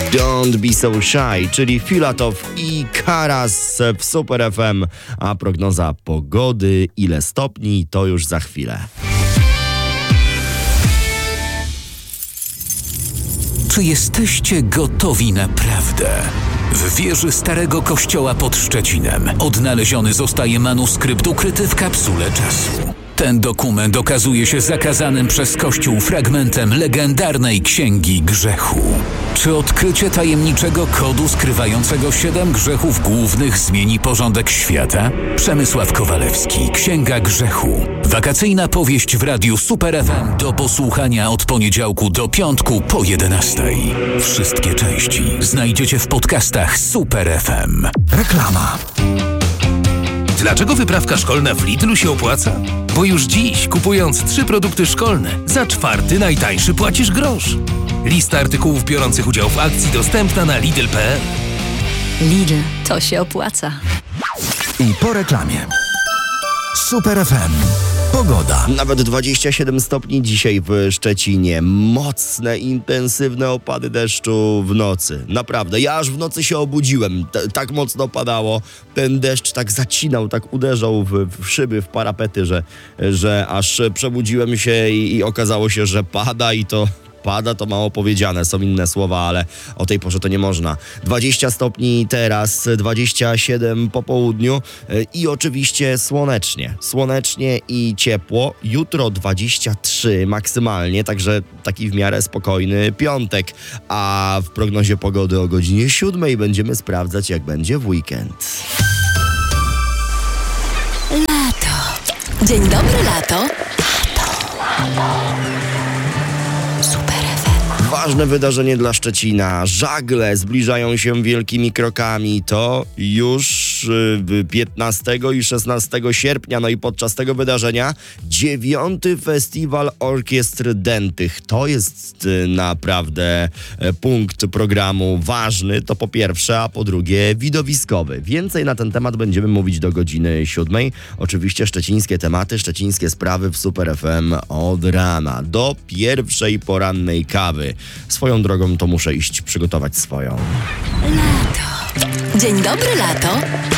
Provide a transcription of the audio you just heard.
Don't Be So Shy, czyli Filatow i Karas w Super FM, a prognoza pogody, ile stopni, to już za chwilę. Czy jesteście gotowi naprawdę? W wieży Starego Kościoła pod Szczecinem odnaleziony zostaje manuskrypt ukryty w kapsule czasu. Ten dokument okazuje się zakazanym przez Kościół fragmentem legendarnej Księgi Grzechu. Czy odkrycie tajemniczego kodu skrywającego 7 grzechów głównych zmieni porządek świata? Przemysław Kowalewski, Księga Grzechu. Wakacyjna powieść w radiu Super FM do posłuchania od poniedziałku do piątku po 11:00. Wszystkie części znajdziecie w podcastach Super FM. Reklama. Dlaczego wyprawka szkolna w Lidlu się opłaca? Bo już dziś, kupując 3 produkty szkolne, za 4 najtańszy płacisz grosz. Lista artykułów biorących udział w akcji dostępna na Lidl.pl. Lidl, to się opłaca. I po reklamie. Super FM. Pogoda. Nawet 27 stopni dzisiaj w Szczecinie. Mocne, intensywne opady deszczu w nocy. Naprawdę, ja aż w nocy się obudziłem. Tak mocno padało. Ten deszcz tak zacinał, tak uderzał w szyby, w parapety, że aż przebudziłem się i okazało się, że pada i to... Pada to mało powiedziane, są inne słowa, ale o tej porze to nie można. 20 stopni teraz, 27 po południu i oczywiście słonecznie i ciepło. Jutro 23 maksymalnie, także taki w miarę spokojny piątek. A w prognozie pogody o godzinie 7 będziemy sprawdzać, jak będzie w weekend. Lato. Dzień dobry, lato. Ważne wydarzenie dla Szczecina. Żagle zbliżają się wielkimi krokami. To już 15 i 16 sierpnia. No i podczas tego wydarzenia 9. Festiwal Orkiestr Dętych. To jest naprawdę punkt programu ważny. To po pierwsze, a po drugie widowiskowy. Więcej na ten temat będziemy mówić do godziny 7. Oczywiście szczecińskie tematy, szczecińskie sprawy w Super FM od rana do pierwszej porannej kawy. Swoją drogą to muszę iść przygotować swoją. Lato. Dzień dobry, lato.